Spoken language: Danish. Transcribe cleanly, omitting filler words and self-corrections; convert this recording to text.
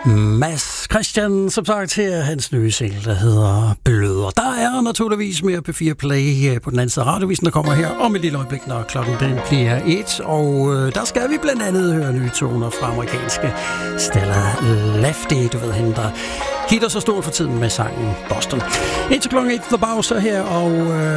Mads Christian, som sagt, til hans nye single, der hedder Bløder. Der er naturligvis mere P4 Play på den anden side af radiovisen, der kommer her om et lille øjeblik, når klokken den bliver 1. Og der skal vi blandt andet høre nye toner fra amerikanske Stella Lefty, du ved hende, der hitter så stort for tiden med sangen Boston. Indtil klokken 1, The Bowser her, og